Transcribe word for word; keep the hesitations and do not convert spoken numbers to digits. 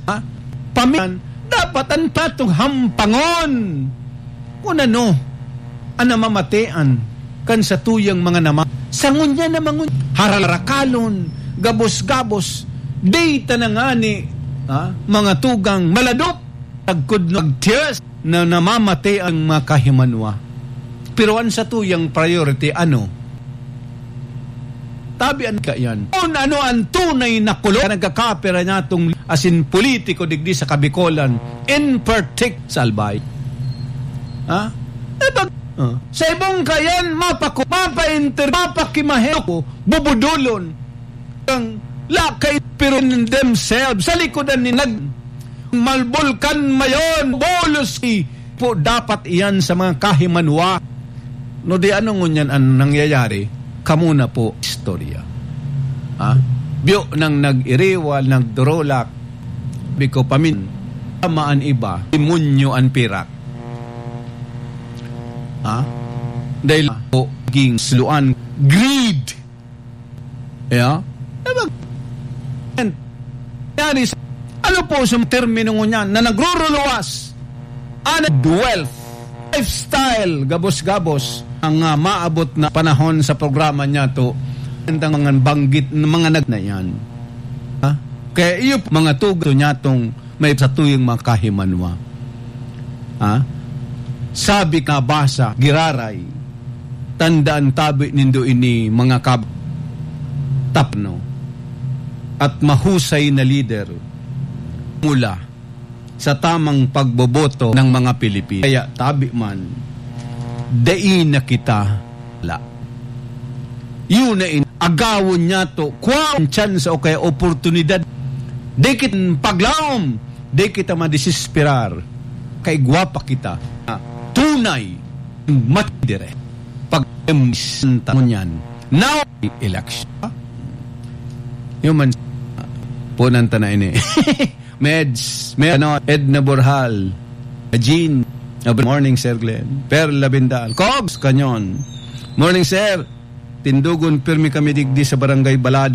ha? Paminan, dapat ang tatong hampangon. Kung ano, ang namamatian, kan sa tuyang mga nama, sangon niya na mangun, hararakalon, gabos-gabos, data na nga ni, ha? Mga tugang maladop, tagkod nagtiyas, na namamati ang mga kahimanwa. Pero an sa tuyang priority, ano? Tabian ka yan. Kung ano ang tunay na kulo, nagkakapira niya itong asin politiko digdi sa Kabikolan, in particular sa Albay. Ha? E bag, uh, sa ibong kayan, mapako, mapa-inter, mapakimahe ko, bubudulon, ang lakay piron themselves, sa likodan ni nag, malbulkan mayon, bolos po, dapat iyan sa mga kahimanwa. No di anong ngunyan ang nangyayari, kamuna po istorya. Ha? Biyo nang nag-iriwal, nagdurolak, biko pamin, tamaan iba, imunyo ang pirak. Ha? Dahil po, ging sluan, greed. Yeah? Diba? And, yari sa, ano po sa termino ngunyan, na nagruruluwas, ano, wealth, lifestyle, gabos-gabos, ang uh, maabot na panahon sa programa niya to, ang mga banggit ng mga nag na yan. Ha? Kaya iyo mga tugo niya tong may sa tuyong mga kahimanwa. Ha? Sabi ka basa, giraray, tandaan tabi nindo ini mga kab tapno at mahusay na leader mula sa tamang pagboboto ng mga Pilipino. Kaya tabi man, dain na kita la. Yun na in, agawon niya to, kwang chance o kaya oportunidad, di kita paglaom, di kita madisesperar, kay gwapa kita, tunay, matidire, pag-emisanta mo niyan, now, election. Yung man, punan ta na ini. Meds, may ano, Edna Borhal, Jean, morning Sir Glenn, Perla Bindal, Cogs Canyon, morning Sir, Tindugon pirmi kami digdi sa Barangay Baladi.